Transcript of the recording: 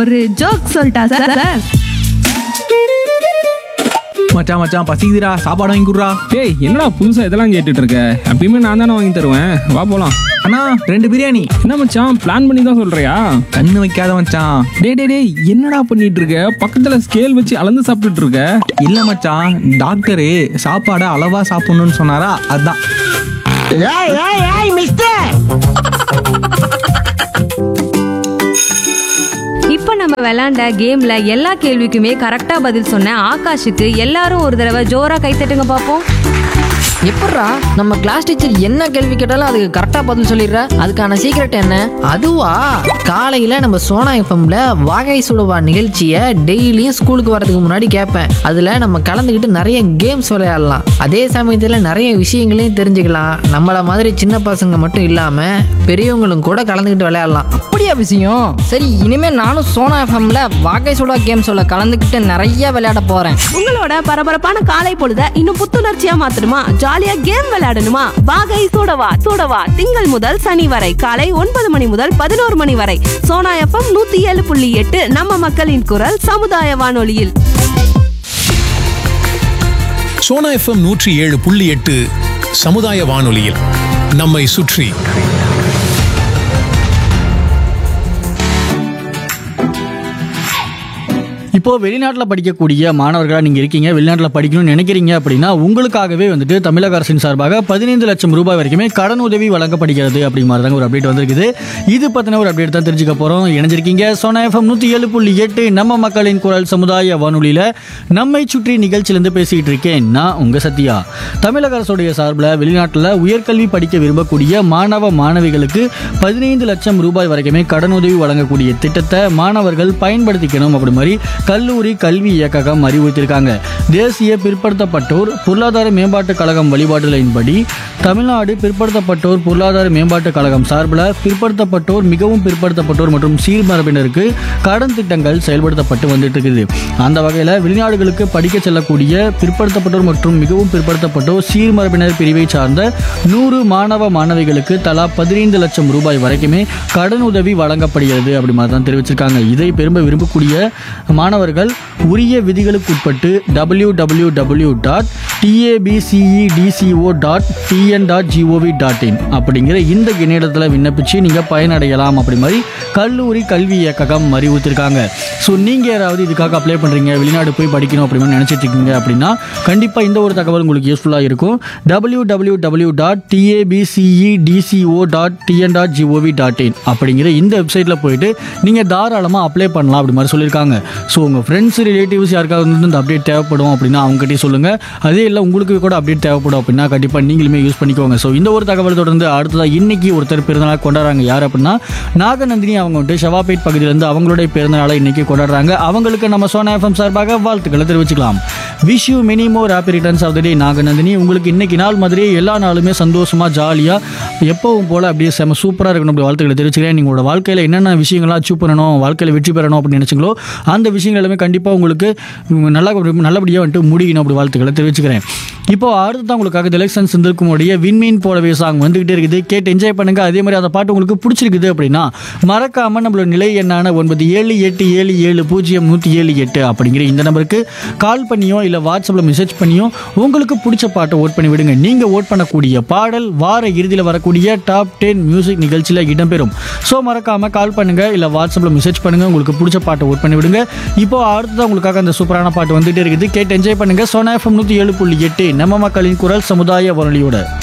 ஒரு ஜோக் சொல்லிட்டா சார். மச்சான் மச்சான் பசிக்குதுடா, சாப்பாடு வாங்கி கொடுறா. டேய் என்னடா புதுசா இதெல்லாம் கேட்டுட்டு இருக்க? எப்பயுமே நான் தானே வாங்கி தருவேன், வா போலாம். அண்ணா 2 பிரியாணி. என்ன மச்சான் பிளான் பண்ணி தான் சொல்றியா? கண்ணு வைக்காத மச்சான். டேய் என்னடா பண்ணிட்டு இருக்க? பக்கத்துல ஸ்கேல் வச்சு அளந்து சாப்பிட்டுட்டு இருக்க? இல்ல மச்சான், டாக்டரு சாப்பாடை அளவா சாப்பிடணும்னு சொன்னாரா, அதான். இப்போ நம்ம விளையாண்ட கேம்ல எல்லா கேள்விக்குமே கரெக்டா பதில் சொன்ன ஆகாஷுக்கு எல்லாரும் ஒரு தடவை ஜோரா கை தட்டுங்க பாப்போம். எப்பட்றா நம்ம கிளாஸ் டீச்சர் என்ன கேள்வி கேட்டாலும் அதுக்கு கரெக்டா பதில் சொல்லிடுற? அதுக்கான சீக்ரெட் என்ன? அதுவா, காலையில நம்ம சோனா எஃப்எம்ல வாகை சுடுவா நிகழ்ச்சியை டெய்லியும் ஸ்கூலுக்கு வரதுக்கு முன்னாடி கேட்பேன். அதுல நம்ம கலந்துக்கிட்டு நிறைய கேம்ஸ் விளையாடலாம், அதே சமயத்துல நிறைய விஷயங்களையும் தெரிஞ்சுக்கலாம். நம்மள மாதிரி சின்ன பசங்க மட்டும் இல்லாம பெரியவங்களும் கூட கலந்துக்கிட்டு விளையாடலாம். அப்படியா விஷயம்? சரி, இனிமே நானும் சோனா எஃப்எம்ல வாகை சுடா கேம்ஸோட கலந்துக்கிட்டு நிறைய விளையாட போறேன். உங்களோட பரபரப்பான காலை பொழுத இன்னும் புத்துணர்ச்சியா மாத்தணுமா? ஜாலியா கேம் விளையாடணுமா? வாகை சூடவா திங்கள் முதல் சனி வரை காலை 9 மணி முதல் 11 மணி வரை சோனா எஃப்எம் 107.8 நம்ம மக்களின் குரல் சமுதாய வானொலியில். சோனா எஃப்எம் 107.8 சமுதாய வானொலியில் நம்மை சுற்றி. இப்போ வெளிநாட்டில் படிக்கக்கூடிய மாணவர்களாக நீங்கள் இருக்கீங்க, வெளிநாட்டில் படிக்கணும்னு நினைக்கிறீங்க அப்படின்னா உங்களுக்காகவே வந்துட்டு தமிழக அரசின் சார்பாக 15 லட்சம் ரூபாய் வரைக்குமே கடன் உதவி வழங்கப்படுகிறது அப்படி மாதிரி தாங்க ஒரு அப்டேட் வந்திருக்குது. இது பற்றின ஒரு அப்டேட் தான் தெரிஞ்சுக்க போகிறோம். இணைஞ்சிருக்கீங்க சோனா எஃப்எம் 107.8 நம்ம மக்களின் குரல் சமுதாய வானொலியில் நம்மை சுற்றி நிகழ்ச்சியிலேருந்து பேசிக்கிட்டு இருக்கேன் நான் உங்கள் சத்யா. தமிழக அரசுடைய சார்பில் வெளிநாட்டில் உயர்கல்வி படிக்க விரும்பக்கூடிய மாணவ மாணவிகளுக்கு 15 லட்சம் ரூபாய் வரைக்குமே கடனுதவி வழங்கக்கூடிய திட்டத்தை மாணவர்கள் பயன்படுத்திக்கணும் அப்படி மாதிரி கல்லூரி கல்வி இயக்ககம் அறிவுறுத்தியிருக்காங்க. தேசிய பிற்படுத்தப்பட்டோர் பொருளாதார மேம்பாட்டுக் கழகம் வழிபாடுகளின்படி தமிழ்நாடு பிற்படுத்தப்பட்டோர் பொருளாதார மேம்பாட்டுக் கழகம் சார்பில் பிற்படுத்தப்பட்டோர், மிகவும் பிற்படுத்தப்பட்டோர் மற்றும் சீர்மரபினருக்கு கடன் திட்டங்கள் செயல்படுத்தப்பட்டு வந்துட்டு இருக்குது. அந்த வகையில் வெளிநாடுகளுக்கு படிக்க செல்லக்கூடிய பிற்படுத்தப்பட்டோர் மற்றும் மிகவும் பிற்படுத்தப்பட்டோர் சீர்மரபினர் பிரிவை சார்ந்த 100 மாணவ மாணவிகளுக்கு தலா 15 லட்சம் ரூபாய் வரைக்குமே கடன் உதவி வழங்கப்படுகிறது அப்படி மாதிரி தான் தெரிவிச்சிருக்காங்க. இதை பெரும்ப விரும்பக்கூடிய மாணவர்கள் உரிய விதிகளுக்கு உட்பட்டு www.tabcedco.tn.gov.in அப்படிங்கிற இந்த இணையதளத்தில் விண்ணப்பிச்சு நீங்கள் பயனடையலாம் அப்படி மாதிரி கல்லூரி கல்வி இயக்ககம் அறிவுறுத்திருக்காங்க. ஸோ நீங்கள் யாராவது இதுக்காக அப்ளை பண்ணுறீங்க, வெளிநாடு போய் படிக்கணும் அப்படின்னு நினச்சிட்டு இருக்கீங்க அப்படின்னா கண்டிப்பாக இந்த ஒரு தகவல் உங்களுக்கு யூஸ்ஃபுல்லாக இருக்கும். www.tabcedco.tn.gov.in அப்படிங்கிற இந்த வெப்சைட்டில் போயிட்டு நீங்கள் தாராளமாக அப்ளை பண்ணலாம் அப்படி மாதிரி சொல்லியிருக்காங்க. ஸோ உங்கள் ஃப்ரெண்ட்ஸ் ரிலேட்டிவ்ஸ் யாருக்காவது வந்து இந்த அப்டேட் தேவைப்படும் அப்படின்னா அவங்ககிட்டயே சொல்லுங்கள். அதே இல்லை உங்களுக்கு கூட அப்டேட் தேவைப்படும் அப்படின்னா கண்டிப்பாக நீங்களுமே யூஸ் பண்ணிக்கோங்க. ஸோ இந்த ஒரு தகவல் தொடர்ந்து அடுத்ததாக இன்னைக்கு ஒருத்தர் பிறந்தநாள் கொண்டாடுறாங்க. யார் அப்படின்னா நாகநந்தினி. அவங்க வந்துட்டு ஷவாபேட் பகுதியிலேருந்து அவங்களுடைய பிறந்தநாளை இன்னைக்கு கொண்டாடுறாங்க. அவங்களுக்கு நம்ம சோனா எஃப்எம் சார்பாக வாழ்த்துக்களை தெரிவிச்சுக்கலாம். Wish you many more happy returns of the டே நாகநந்தினி. உங்களுக்கு இன்னைக்கு நாள் மாதிரியே எல்லா நாளுமே சந்தோஷமாக ஜாலியாக எப்பவும் போல் அப்படியே செம சூப்பராக இருக்கணும் அப்படி வாழ்த்துக்களை தெரிவிச்சுக்கிறேன். நீங்களோட வாழ்க்கையில் என்னென்ன விஷயங்கள்லாம் அச்சீவ் பண்ணணும், வாழ்க்கையில் வெற்றி பெறணும் அப்படின்னு நினச்சிங்களோ அந்த விஷயங்கள் எல்லாமே கண்டிப்பாக உங்களுக்கு நல்லபடியாக வந்துட்டு முடியணும் அப்படி வாழ்த்துக்களை தெரிவிச்சுக்கிறேன். இப்போ அடுத்து உங்களுக்காக எலெக்ஷன் செந்தில்குமாருடைய விண்மீன் போலவே சாங் வந்துகிட்டே இருக்குது. கேட்டு என்ஜாய் பண்ணுங்க. அதே மாதிரி அந்த பாட்டு உங்களுக்கு பிடிச்சிருக்குது அப்படின்னா மறக்காம நம்மளோட நிலை எண்ணான 9787700178 அப்படிங்கிற இந்த நம்பருக்கு கால் பண்ணியோ இல்லை வாட்ஸ்அப்பில் மெசேஜ் பண்ணியோ உங்களுக்கு பிடிச்ச பாட்டை ஓட் பண்ணி விடுங்க. நீங்கள் ஓட் பண்ணக்கூடிய பாடல் வார இறுதியில் வரக்கூடிய டாப் 10 மியூசிக் நிகழ்ச்சியில் இடம்பெறும். ஸோ மறக்காம கால் பண்ணுங்க இல்லை வாட்ஸ்அப்பில் மெசேஜ் பண்ணுங்க, உங்களுக்கு பிடிச்ச பாட்டை ஓட் பண்ணி விடுங்க. இப்போ அடுத்ததான் உங்களுக்காக அந்த சூப்பரான பாட்டு வந்துட்டே இருக்குது. கேட்டு என்ஜாய் பண்ணுங்க. சோனா எஃப்எம் 107.8 நம்ம மக்களின் குரல் சமுதாய வானொலியோட.